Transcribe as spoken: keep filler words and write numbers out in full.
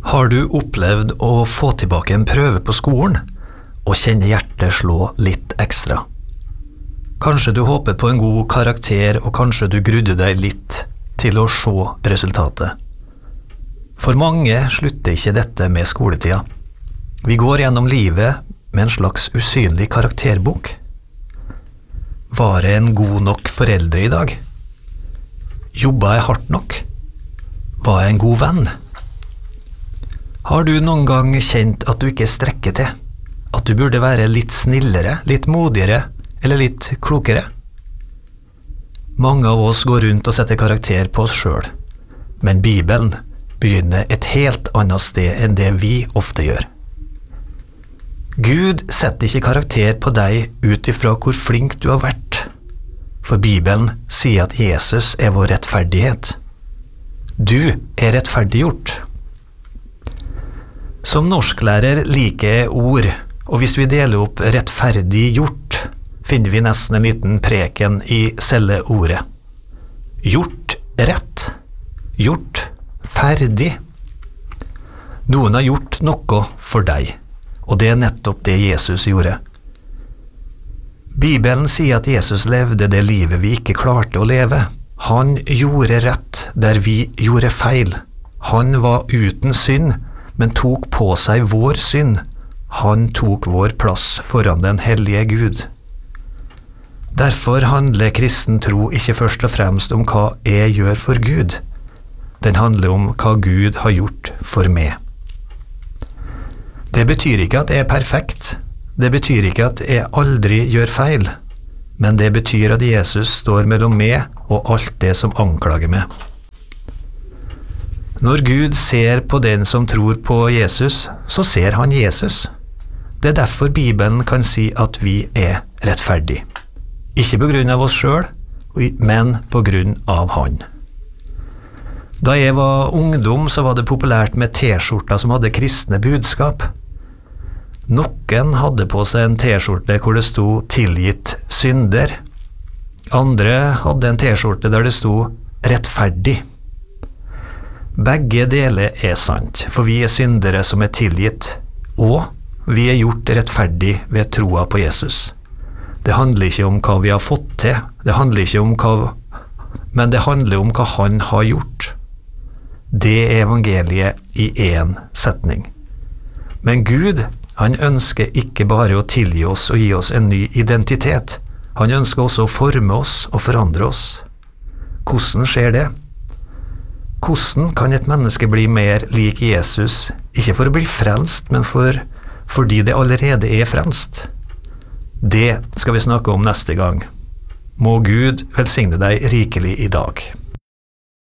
Har du opplevd å få tilbake en prøve på skolen og kjenne hjertet slå litt ekstra? Kanskje du håper på en god karakter, og kanskje du grudde deg litt til å se resultatet. For mange slutter ikke dette med skoletida. Vi går gjennom livet med en slags usynlig karakterbok. Var jeg en god nok foreldre i dag? Jobba jeg hardt nok? Var jeg en god venn? Har du noen gang kjent at du ikke strekker til? At du burde være litt snillere, litt modigere eller litt klokere? Mange av oss går rundt og setter karakter på oss selv, men Bibelen begynner et helt annet sted enn det vi ofte gjør. Gud setter ikke karakter på deg ut ifra hvor flink du har vært, for Bibelen sier at Jesus er vår rettferdighet. Du er rettferdiggjort. Som norsklærer liker jeg ord, og hvis vi deler opp rettferdig gjort, finner vi nesten en liten preken i selve ordet. Gjort rett, gjort ferdig. Noen har gjort noe for deg, og det er nettopp det Jesus gjorde. Bibelen sier at Jesus levde det livet vi ikke klarte å leve. Han gjorde rett der vi gjorde feil. Han var uten synd, men tok på seg vår synd. Han tok vår plass foran den hellige Gud. Derfor handler kristen tro ikke først og fremst om hva jeg gjør for Gud. Den handler om hva Gud har gjort for meg. Det betyr ikke at jeg er perfekt. Det betyr ikke at jeg aldri gjør feil. Men det betyr at Jesus står mellom meg og alt det som anklager meg. Når Gud ser på den som tror på Jesus, så ser han Jesus. Det er derfor Bibelen kan si at vi er rettferdig. Ikke på grunn av oss selv, men på grunn av han. Da jeg var ungdom, så var det populært med t-skjorter som hadde kristne budskap. Noen hadde på seg en t-skjorte hvor det sto «tilgitt synder». Andre hadde en t-skjorte der det sto «rettferdig». Begge deler er sant, for vi er syndere som er tilgitt, og vi er gjort rettferdig ved troa på Jesus. Det handler ikke om hva vi har fått til, det handler ikke om hva, men det handler om hva han har gjort. Det er evangeliet i en setning. Men Gud, han ønsker ikke bare å tilgi oss og gi oss en ny identitet. Han ønsker også å forme oss og forandre oss. Hvordan skjer det? Hvordan kan et menneske bli mer lik Jesus, ikke for å bli frelst, men for, fordi det allerede er frelst? Det skal vi snakke om neste gang. Må Gud velsigne deg rikelig i dag.